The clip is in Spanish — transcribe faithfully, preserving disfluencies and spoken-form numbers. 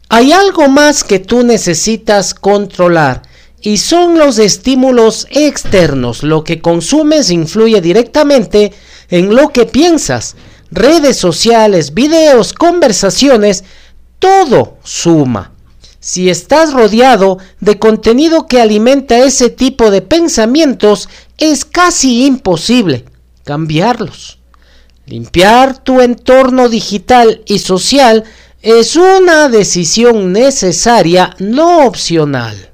Hay algo más que tú necesitas controlar y son los estímulos externos. Lo que consumes influye directamente en lo que piensas. Redes sociales, videos, conversaciones, todo suma. Si estás rodeado de contenido que alimenta ese tipo de pensamientos, es casi imposible cambiarlos. Limpiar tu entorno digital y social es una decisión necesaria, no opcional.